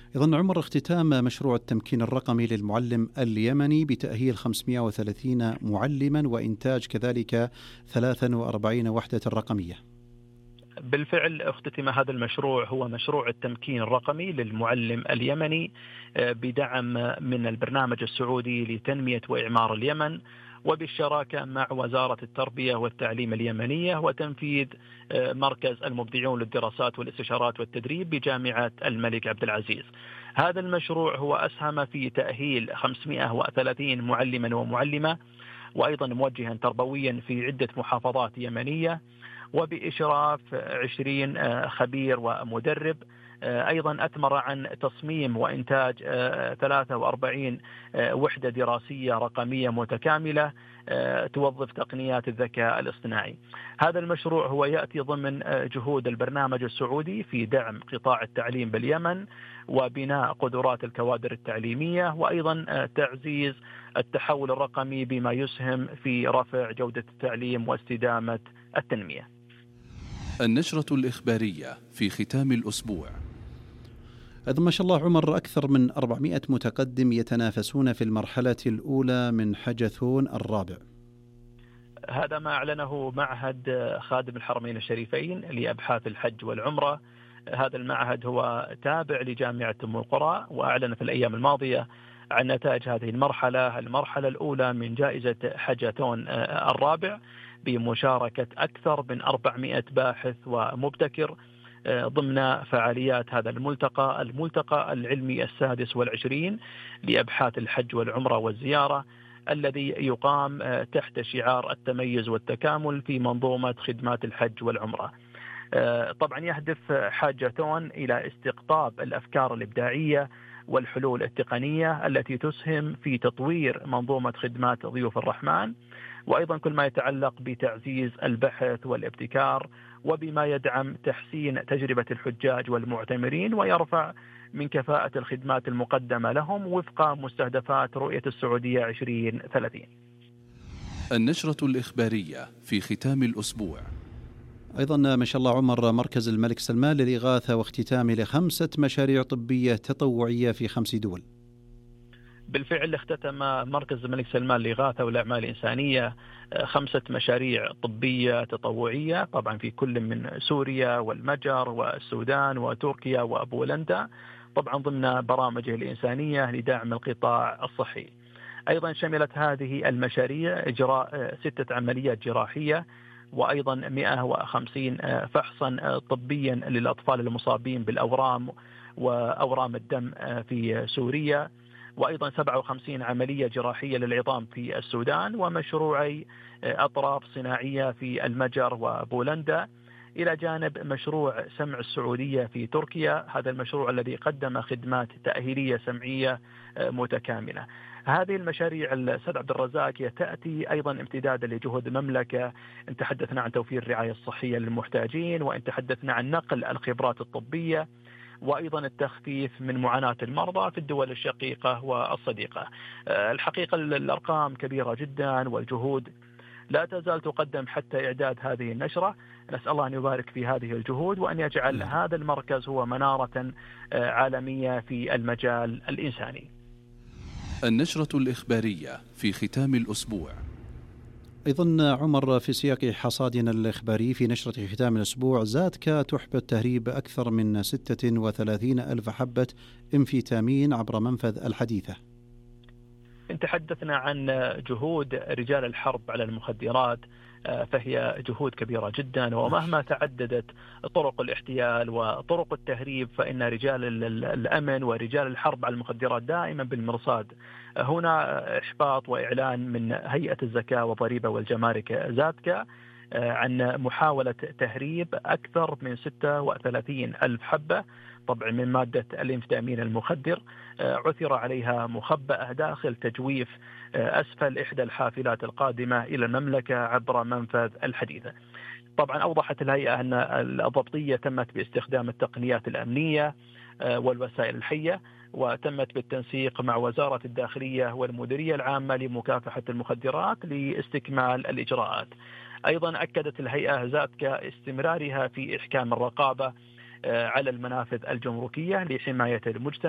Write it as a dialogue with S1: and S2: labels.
S1: إذن عمر، اختتام مشروع التمكين الرقمي للمعلم اليمني بتأهيل 530 معلما وإنتاج كذلك 43 وحدة رقمية.
S2: بالفعل اختتم هذا المشروع، هو مشروع التمكين الرقمي للمعلم اليمني بدعم من البرنامج السعودي لتنمية وإعمار اليمن، وبالشراكة مع وزارة التربية والتعليم اليمنية، وتنفيذ مركز المبدعون للدراسات والاستشارات والتدريب بجامعة الملك عبد العزيز. هذا المشروع هو أسهم في تأهيل 530 معلما ومعلمة، وأيضا موجها تربويا في عدة محافظات يمنية، وبإشراف 20 خبير ومدرب. أيضا أثمر عن تصميم وإنتاج 43 وحدة دراسية رقمية متكاملة توظف تقنيات الذكاء الاصطناعي. هذا المشروع هو يأتي ضمن جهود البرنامج السعودي في دعم قطاع التعليم باليمن وبناء قدرات الكوادر التعليمية، وأيضا تعزيز التحول الرقمي بما يسهم في رفع جودة التعليم واستدامة التنمية.
S3: النشرة الإخبارية في ختام الأسبوع.
S1: إذن ما شاء الله عمر، أكثر من 400 متقدم يتنافسون في المرحلة الأولى من حجثون الرابع.
S2: هذا ما أعلنه معهد خادم الحرمين الشريفين لأبحاث الحج والعمرة. هذا المعهد هو تابع لجامعة أم القرى، وأعلن في الأيام الماضية عن نتائج هذه المرحلة الأولى من جائزة حجثون الرابع بمشاركة أكثر من 400 باحث ومبتكر ضمن فعاليات هذا الملتقى العلمي 26 لأبحاث الحج والعمرة والزيارة، الذي يقام تحت شعار التميز والتكامل في منظومة خدمات الحج والعمرة. طبعا يهدف حاجتون إلى استقطاب الأفكار الإبداعية والحلول التقنية التي تسهم في تطوير منظومة خدمات ضيوف الرحمن، وأيضا كل ما يتعلق بتعزيز البحث والابتكار، وبما يدعم تحسين تجربة الحجاج والمعتمرين ويرفع من كفاءة الخدمات المقدمة لهم وفق مستهدفات رؤية السعودية 2030.
S3: النشرة الإخبارية في ختام الأسبوع.
S1: أيضا ما شاء الله عمر، مركز الملك سلمان للإغاثة واختتام ل5 مشاريع طبية تطوعية في 5 دول.
S2: بالفعل اختتم مركز الملك سلمان للإغاثة والأعمال الإنسانية 5 مشاريع طبية تطوعية، طبعا في كل من سوريا والمجر والسودان وتركيا وبولندا، طبعا ضمن برامجه الإنسانية لدعم القطاع الصحي. أيضا شملت هذه المشاريع إجراء 6 عمليات جراحية، وأيضا 150 فحصا طبيا للأطفال المصابين بالأورام وأورام الدم في سوريا، وأيضا 57 عملية جراحية للعظام في السودان، ومشروعي أطراف صناعية في المجر وبولندا، إلى جانب مشروع سمع السعودية في تركيا. هذا المشروع الذي قدم خدمات تأهيلية سمعية متكاملة. هذه المشاريع الأستاذ عبد الرزاق تأتي أيضا امتدادا لجهود المملكة، إن تحدثنا عن توفير الرعاية الصحية للمحتاجين، وإن تحدثنا عن نقل الخبرات الطبية، وأيضا التخفيف من معاناة المرضى في الدول الشقيقة والصديقة. الحقيقة الأرقام كبيرة جدا، والجهود لا تزال تقدم حتى إعداد هذه النشرة. نسأل الله أن يبارك في هذه الجهود، وأن يجعل هذا المركز هو منارة عالمية في المجال الإنساني.
S3: النشرة الإخبارية في ختام الأسبوع.
S1: أيضا عمر، في سياق حصادنا الإخباري في نشرة ختام الأسبوع، زادكا تحبط تهريب أكثر من 36 ألف حبة أمفيتامين عبر منفذ الحديثة.
S2: إن تحدثنا عن جهود رجال الحرب على المخدرات فهي جهود كبيرة جدا، ومهما تعددت طرق الاحتيال وطرق التهريب فإن رجال الأمن ورجال الحرب على المخدرات دائما بالمرصاد. هنا إحباط وإعلان من هيئة الزكاة والضريبة والجمارك زادكا عن محاولة تهريب أكثر من 36 ألف حبة طبعا من مادة الأمفيتامين المخدر، عثر عليها مخبأة داخل تجويف أسفل إحدى الحافلات القادمة إلى المملكة عبر منفذ الحديثة. طبعا أوضحت الهيئة أن الضبطية تمت باستخدام التقنيات الأمنية والوسائل الحية، وتمت بالتنسيق مع وزارة الداخلية والمديرية العامة لمكافحة المخدرات لاستكمال الإجراءات. أيضا أكدت الهيئة زادكا استمرارها في إحكام الرقابة على المنافذ الجمركية لحماية المجتمع